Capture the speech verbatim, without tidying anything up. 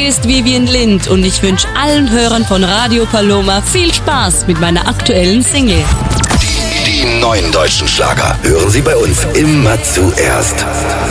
ist Vivian Lind und ich wünsche allen Hörern von Radio Paloma viel Spaß mit meiner aktuellen Single. Die, die neuen deutschen Schlager hören Sie bei uns immer zuerst.